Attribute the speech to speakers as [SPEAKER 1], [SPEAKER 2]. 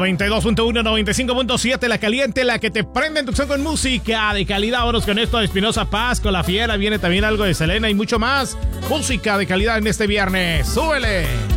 [SPEAKER 1] 92.1, 95.7, la caliente, la que te prende en tu opción con música de calidad. Vámonos con esto de Espinosa Paz, con La Fiera. Viene también algo de Selena y mucho más. Música de calidad en este viernes. ¡Súbele!